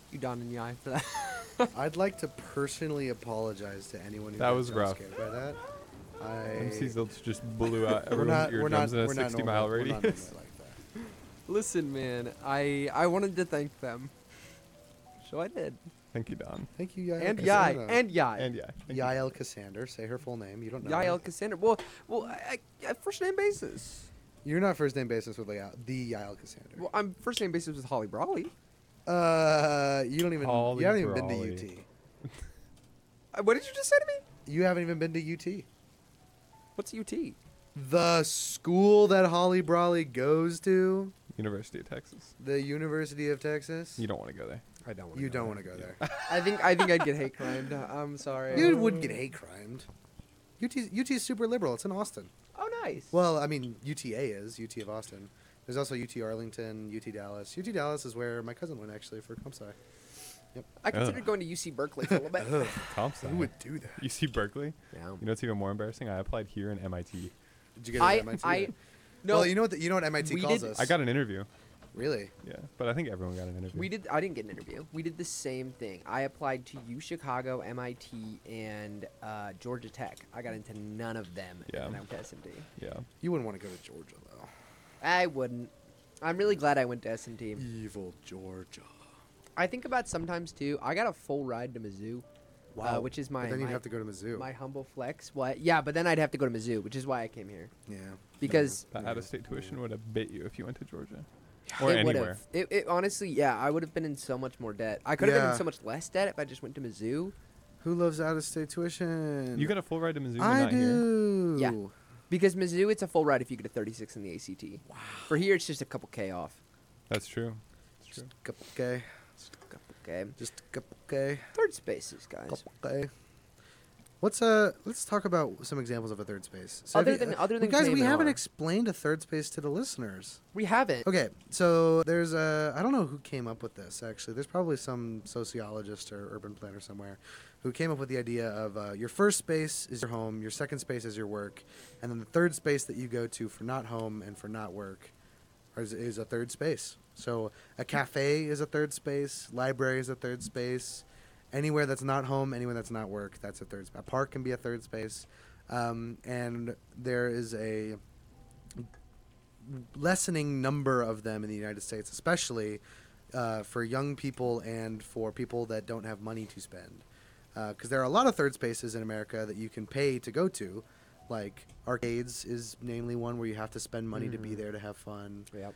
you Don and Yai for that. I'd like to personally apologize to anyone who That got was jump rough. scared by that. MC Zilch just blew out We're everyone's not. We're not. eardrums in a We're not 60-mile normal. We're not normally radius. like that. Listen, man, I wanted to thank them, so I did. Thank you, Don. Thank you, Yael And Yai, Cassandra. and Yai. And yeah. thank you. Yael Cassander. Say her full name. You don't know. Yael her. Cassandra. Well, I first name basis. You're not first name basis with the Yael Cassander. Well, I'm first name basis with Holly Brawley. You don't even. Holly you haven't even been Brawley. to UT. What did you just say to me? You haven't even been to UT. What's UT? The school that Holly Brawley goes to, University of Texas. the University of Texas. You don't want to go there. I don't want. You don't want to go there. I think I'd get hate crimed. I'm sorry. You would get hate crimed. UT's super liberal. It's in Austin. Oh, nice. Well, I mean, UTA is UT of Austin. There's also UT Arlington, UT Dallas. UT Dallas is where my cousin went actually for comp sci. I considered going to UC Berkeley for a little bit. Ugh, Thompson. who would do that? You see Berkeley? Yeah. You know what's even more embarrassing? I applied here in MIT. Did you get it at MIT? No. Well, you know what MIT we calls did- us. I got an interview. Really? Yeah, but I think everyone got an interview. I didn't get an interview. We did the same thing. I applied to U Chicago, MIT, and Georgia Tech. I got into none of them. Yeah. And I went to SMT. Yeah. You wouldn't want to go to Georgia though. I wouldn't. I'm really glad I went to SMT. Evil Georgia. I think about sometimes too. I got a full ride to Mizzou. Which is my. But then you'd my- have to go to Mizzou. My humble flex. What? Yeah, but then I'd have to go to Mizzou, which is why I came here. Yeah. Because That out-of-state tuition would have bit you if you went to Georgia. Or it anywhere. would've. It honestly, yeah, I would have been in so much more debt. I could have been Yeah. in so much less debt if I just went to Mizzou. Who loves out-of-state tuition? You got a full ride to Mizzou, but I not here. do. Yeah. Because Mizzou, it's a full ride if you get a 36 in the ACT. Wow. For here, it's just a couple K off. That's true. That's true. Couple K. Just a couple K. Just a couple K. Third spaces, guys. Couple K. Let's talk about some examples of a third space. So Other if you- than guys, we Cayman haven't R. explained a third space to the listeners. We haven't. Okay, so there's I don't know who came up with this actually. There's probably some sociologist or urban planner somewhere who came up with the idea of your first space is your home, your second space is your work, and then the third space that you go to for not home and for not work is a third space. So a cafe is a third space, library is a third space, anywhere that's not home, anywhere that's not work, that's a third space. A park can be a third space, and there is a lessening number of them in the United States, especially for young people and for people that don't have money to spend. Because there are a lot of third spaces in America that you can pay to go to, like arcades is namely one where you have to spend money to be there to have fun. Yep.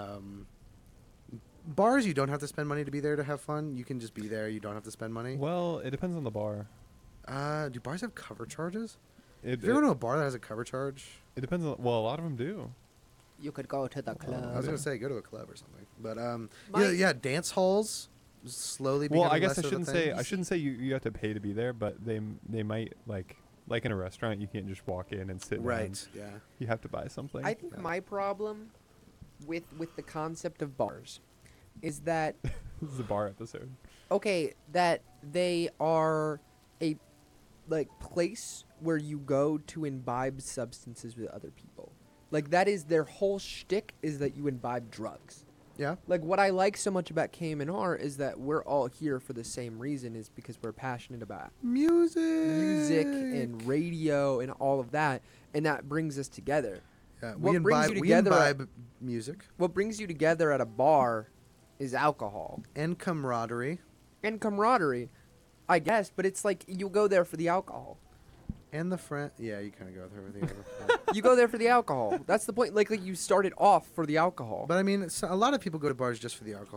Bars, you don't have to spend money to be there to have fun. You can just be there. You don't have to spend money. Well, it depends on the bar. Do bars have cover charges? It, If you ever go to a bar that has a cover charge, it depends on. Well, a lot of them do. You could go to the club. I was gonna say go to a club or something. But My- yeah, dance halls slowly. Well, I becoming guess less I of a shouldn't thing. say. I shouldn't say you have to pay to be there, but they might like in a restaurant you can't just walk in and sit down. Right. Yeah. You have to buy something. I think Yeah. my problem with the concept of bars is that This is a bar episode. okay, that they are a like place where you go to imbibe substances with other people. Like that is their whole shtick is that you imbibe drugs. Yeah. Like what I like so much about KMNR is that we're all here for the same reason, is because we're passionate about music and radio and all of that, and that brings us together. Yeah, what brings you we together at- imbibe music What brings you together at a bar is alcohol and camaraderie and camaraderie, I guess, but it's like you go there for the alcohol. and the friend. Yeah, you kind of go with everything. Yeah. You go there for the alcohol. That's the point. Like you started off for the alcohol. But I mean, a lot of people go to bars just for the alcohol.